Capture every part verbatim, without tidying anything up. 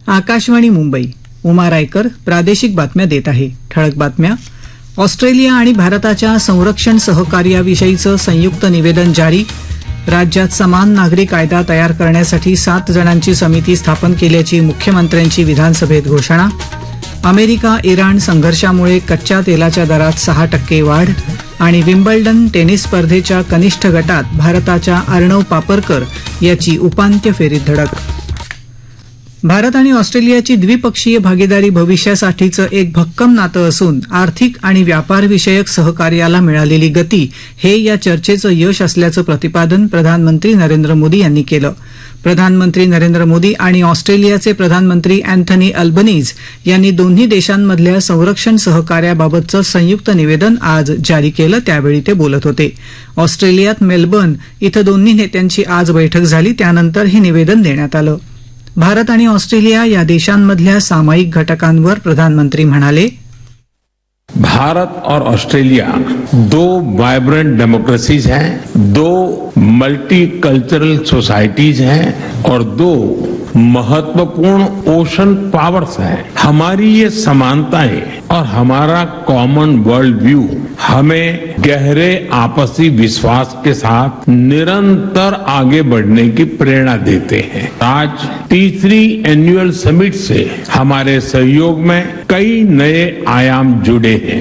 आकाशवाणी मुंबई. उमा रायकर प्रादेशिक बातम्या देत आहे. ठळक बातम्या. ऑस्ट्रेलिया आणि भारताच्या संरक्षण सहकार्याविषयीचं संयुक्त निवेदन जारी. राज्यात समान नागरी कायदा तयार करण्यासाठी सात जणांची समिती स्थापन केल्याची मुख्यमंत्र्यांची विधानसभेत घोषणा. अमेरिका इराण संघर्षामुळे कच्च्या तेलाच्या दरात सहा टक्के वाढ. आणि विम्बल्डन टेनिस स्पर्धेच्या कनिष्ठ गटात भारताच्या अर्णव पापरकर याची उपांत्य फेरीत धडक. भारत आणि ऑस्ट्रेलियाची द्विपक्षीय भागीदारी भविष्यासाठीचं एक भक्कम नातं असून आर्थिक आणि व्यापारविषयक सहकार्याला मिळालेली गती हे या चर्चेचं यश असल्याचं प्रतिपादन प्रधानमंत्री नरेंद्र मोदी यांनी केलं. प्रधानमंत्री नरेंद्र मोदी आणि ऑस्ट्रेलियाचे प्रधानमंत्री अँथनी अल्बनीज यांनी दोन्ही देशांमधल्या संरक्षण सहकार्याबाबतचं संयुक्त निवेदन आज जारी केलं. त्यावेळी ते बोलत होते. ऑस्ट्रेलियात मेलबर्न इथं दोन्ही नेत्यांची आज बैठक झाली. त्यानंतर हे निवेदन देण्यात आलं. भारत आणि ऑस्ट्रेलिया या देशांमधल्या सामायिक घटकांवर प्रधानमंत्री म्हणाले, भारत और ऑस्ट्रेलिया दो वाइब्रेंट डेमोक्रेसीज हैं, दो मल्टीकल्चरल सोसाइटीज हैं और दो महत्वपूर्ण ओशन पावर्स हैं. हमारी ये समानताएं और हमारा कॉमन वर्ल्ड व्यू हमें गहरे आपसी विश्वास के साथ निरंतर आगे बढ़ने की प्रेरणा देते हैं. आज तीसरी एनुअल समिट से हमारे सहयोग में कई नए आयाम जुड़े हैं.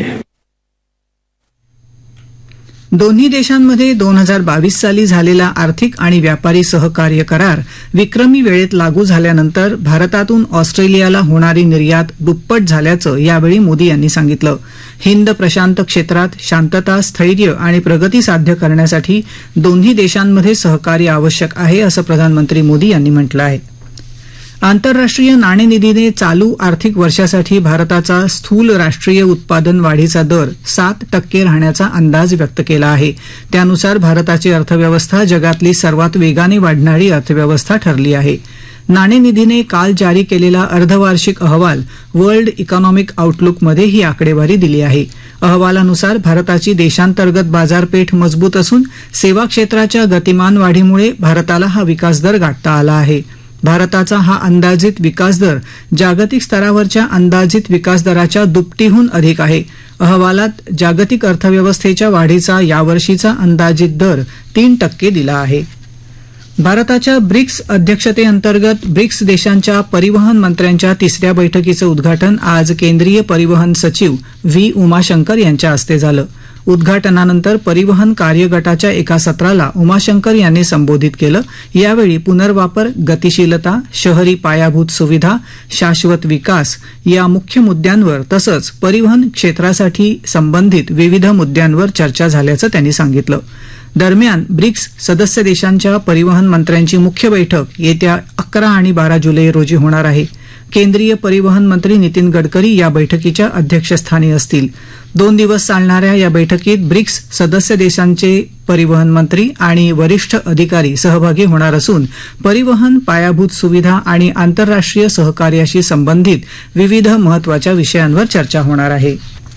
दोन्ही देशांमध्ये दोन हजार बावीस साली झालेला आर्थिक आणि व्यापारी सहकार्य करार विक्रमी वेळेत लागू झाल्यानंतर भारतातून ऑस्ट्रेलियाला होणारी निर्यात दुप्पट झाल्याचं यावेळी मोदी यांनी सांगितलं. हिंद प्रशांत क्षेत्रात शांतता, स्थैर्य आणि प्रगती साध्य करण्यासाठी दोन्ही देशांमध्ये सहकार्य आवश्यक आहे असं प्रधानमंत्री मोदी यांनी म्हटलं आहे. आंतरराष्ट्रीय नाणेनिधीने चालू आर्थिक वर्षासाठी भारताचा स्थूल राष्ट्रीय उत्पादन वाढीचा दर सात टक्के राहण्याचा अंदाज व्यक्त केला आहे. त्यानुसार भारताची अर्थव्यवस्था जगातली सर्वात वेगाने वाढणारी अर्थव्यवस्था ठरली आहे. नाणेनिधीने काल जारी केलेला अर्धवार्षिक अहवाल वर्ल्ड इकॉनॉमिक आउटलुकमध्ये ही आकडेवारी दिली आहे. अहवालानुसार भारताची देशांतर्गत बाजारपेठ मजबूत असून सेवा क्षेत्राच्या गतिमान वाढीमुळे भारताला हा विकासदर गाठता आला आहे. भारताचा हा अंदाजित विकासदर जागतिक स्तरावरच्या अंदाजित विकासदराच्या दुपटीहून अधिक आहे. अहवालात जागतिक अर्थव्यवस्थेच्या वाढीचा यावर्षीचा अंदाजित दर तीन टक्के दिला आहे. भारताच्या ब्रिक्स अध्यक्षतेअंतर्गत ब्रिक्स देशांच्या परिवहन मंत्र्यांच्या तिसऱ्या बैठकीचं उद्घाटन आज केंद्रीय परिवहन सचिव व्ही उमाशंकर यांच्या हस्ते झालं. उद्घाटनानंतर परिवहन कार्यगटाच्या एका सत्राला उमाशंकर यांनी संबोधित केलं. यावेळी पुनर्वापर, गतिशीलता, शहरी पायाभूत सुविधा, शाश्वत विकास या मुख्य मुद्द्यांवर तसंच परिवहन क्षेत्रासाठी संबंधित विविध मुद्द्यांवर चर्चा झाल्याचं त्यांनी सांगितलं. दरम्यान ब्रिक्स सदस्य देशांच्या परिवहन मंत्र्यांची मुख्य बैठक येत्या अकरा आणि बारा जुलै रोजी होणार आहे. केंद्रीय परिवहन मंत्री नितीन गडकरी या बैठकीच्या अध्यक्षस्थानी असतील. दोन दिवस चालणाऱ्या या बैठकीत ब्रिक्स सदस्य देशांचे परिवहन मंत्री आणि वरिष्ठ अधिकारी सहभागी होणार असून परिवहन, पायाभूत सुविधा आणि आंतरराष्ट्रीय सहकार्याशी संबंधित विविध महत्वाच्या विषयांवर चर्चा होणार आहे.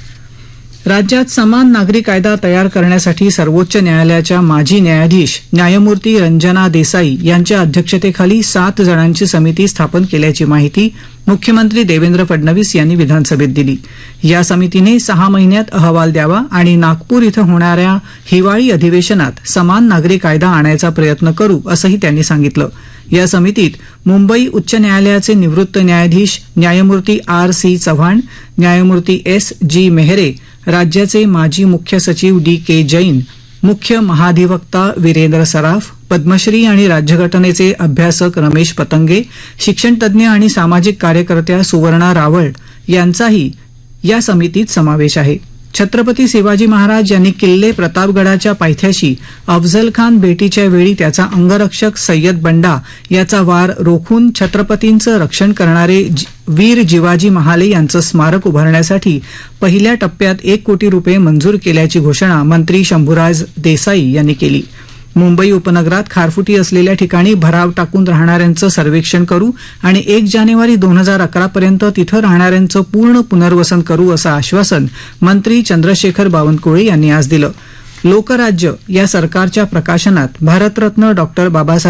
राज्यात समान नागरी कायदा तयार करण्यासाठी सर्वोच्च न्यायालयाच्या माजी न्यायाधीश न्यायमूर्ती रंजना देसाई यांच्या अध्यक्षतेखाली सात जणांची समिती स्थापन केल्याची माहिती मुख्यमंत्री देवेंद्र फडणवीस यांनी विधानसभेत दिली. या समितीने सहा महिन्यात अहवाल द्यावा आणि नागपूर इथं होणाऱ्या हिवाळी अधिवेशनात समान नागरी कायदा आणायचा प्रयत्न करू असंही त्यांनी सांगितलं. या समितीत मुंबई उच्च न्यायालयाचे निवृत्त न्यायाधीश न्यायमूर्ती आर सी चव्हाण, न्यायमूर्ती एस जी मेहरे, राज्याचे माजी मुख्य सचिव डी के जैन, मुख्य महाधिवक्ता वीरेंद्र सराफ, पद्मश्री आणि राज्यघटनेचे अभ्यासक रमेश पतंगे, शिक्षणतज्ज्ञ आणि सामाजिक कार्यकर्त्या सुवर्णा रावळ यांचाही या समितीत समावेश आहे. छत्रपती शिवाजी महाराज यांनी किल्ले प्रतापगडाच्या पायथ्याशी अफझल खान भेटीच्या वेळी त्याचा अंगरक्षक सय्यद बंडा याचा वार रोखून छत्रपतींचं रक्षण करणारे वीर जिवाजी महाले यांचं स्मारक उभारण्यासाठी पहिल्या टप्प्यात एक कोटी रुपये मंजूर केल्याची घोषणा मंत्री शंभूराज देसाई यांनी केली. मुंबई उपनगरात खारफुटी असलेल्या ठिकाणी भराव टाकून राहणाऱ्यांचं सर्वेक्षण करू आणि एक जानेवारी दोन हजार अकरा पर्यंत तिथं राहणाऱ्यांचं पूर्ण पुनर्वसन करू असं आश्वासन मंत्री चंद्रशेखर बावनकुळे यांनी आज दिलं. लोकराज्य या सरकारच्या प्रकाशनात भारतरत्न डॉक्टर बाबासाहेब